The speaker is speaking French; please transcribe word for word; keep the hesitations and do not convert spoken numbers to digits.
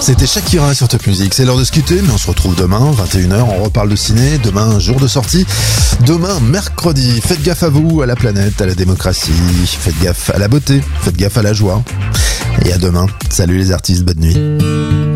C'était Shakira sur Top Music. C'est l'heure de se quitter, mais on se retrouve demain, vingt et une heures. On reparle de ciné. Demain, jour de sortie. Demain, mercredi. Faites gaffe à vous, à la planète, à la démocratie. Faites gaffe à la beauté. Faites gaffe à la joie. Et à demain. Salut les artistes, bonne nuit.